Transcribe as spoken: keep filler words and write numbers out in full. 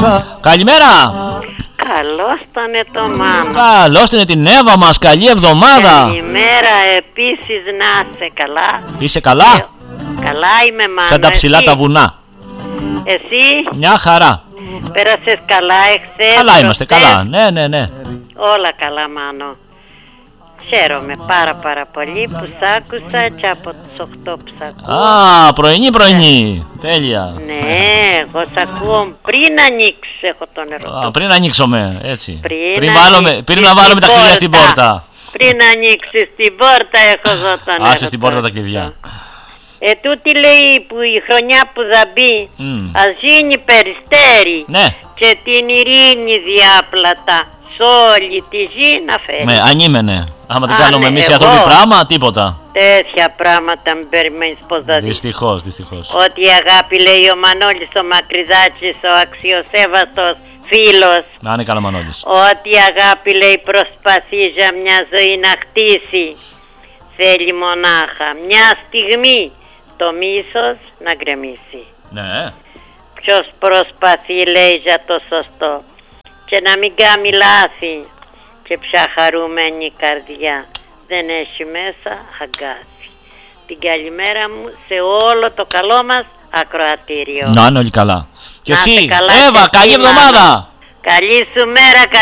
Καλημέρα. Καλώς τον το Μάνο. Καλώς την την Εύα μας. Καλή εβδομάδα. Καλημέρα επίσης, να είσαι καλά. Είσαι καλά? Ε, καλά είμαι, Μάνο. Σαν τα ψηλά εσύ? τα βουνά. Εσύ? Μια χαρά. Πέρασες καλά εχθές? Καλά είμαστε, προχθές? καλά. Ναι, ναι, ναι. Όλα καλά, Μάνο. Χαίρομαι πάρα πάρα πολύ που σ' άκουσα και από τις οκτώ που σ' ακούω. Α, πρωινή πρωινή. Τέλεια. Ναι, εγώ σ' ακούω πριν ανοίξεις, έχω το νερό. Α, πριν ανοίξουμε, έτσι. Πριν, πριν, βάλουμε, πριν να βάλουμε τα κλειδιά στην πόρτα. Πριν ανοίξεις την πόρτα, έχω εδώ το νερό. Άσε στην πόρτα τα κλειδιά. Ε, τούτη λέει που η χρονιά που θα μπει, Mm. ας γίνει περιστέρι, Ναι. και την ειρήνη διάπλατα σ' όλη τη γη να φέρει. Ναι, ανήμενε. Άμα δεν Α, κάνουμε ναι, εμείς οι εγώ. άνθρωποι πράγμα, τίποτα. Τέτοια πράγματα μην περιμένεις πως θα δεις. Δυστυχώς, δυστυχώς. Ότι η αγάπη, λέει ο Μανώλης ο Μακρυδάκης, ο αξιοσέβαστος φίλος, Να είναι καλά Μανώλης. ότι η αγάπη, λέει, προσπαθεί για μια ζωή να χτίσει. Θέλει μονάχα μια στιγμή το μίσος να γκρεμίσει. Ναι. Ποιος προσπαθεί, λέει, για το σωστό και να μην κάνει λάθη, και πια χαρούμενη καρδιά δεν έχει μέσα αγκάθι. Την καλημέρα μου σε όλο το καλό μας ακροατήριο. Να είναι όλοι καλά. Και Να είστε εσύ, καλά, Εύα, και καλή εσύ, εβδομάδα. Μάνα. Καλή σου μέρα.